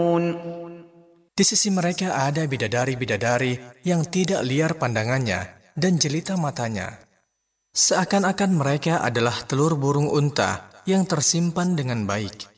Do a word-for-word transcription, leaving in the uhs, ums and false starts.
Di sisi mereka ada bidadari-bidadari yang tidak liar pandangannya dan jelita matanya. Seakan-akan mereka adalah telur burung unta yang tersimpan dengan baik.